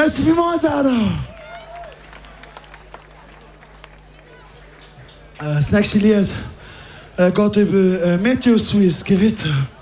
Merci vielmals, Ada. Das nächste Lied geht über Meteor Swiss, Gewitter.